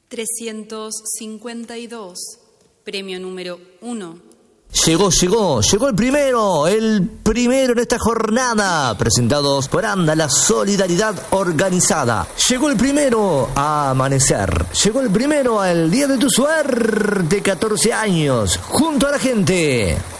352, premio número 1. Llegó el primero en esta jornada, presentados por ANDA, la solidaridad organizada. Llegó el primero a amanecer, llegó el primero al día de tu suerte, 14 años, junto a la gente.